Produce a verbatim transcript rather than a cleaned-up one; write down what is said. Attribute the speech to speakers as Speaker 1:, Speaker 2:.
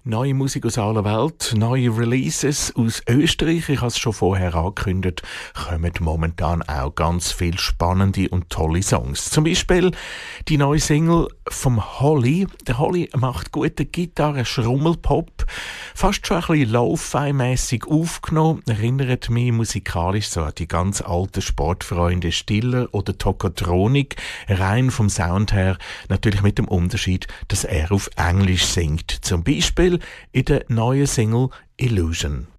Speaker 1: Neue Musik aus aller Welt, neue Releases aus Österreich, ich habe es schon vorher angekündigt, kommen momentan auch ganz viele spannende und tolle Songs. Zum Beispiel die neue Single vom Holly. Der Holly macht gute Gitarre, Schrummelpop, fast schon ein bisschen Lo-Fi-mässig aufgenommen, erinnert mich musikalisch so an die ganz alten Sportfreunde Stiller oder Tokotronik, rein vom Sound her, natürlich mit dem Unterschied, dass er auf Englisch singt. Zum Beispiel in der neuen Single Illusion.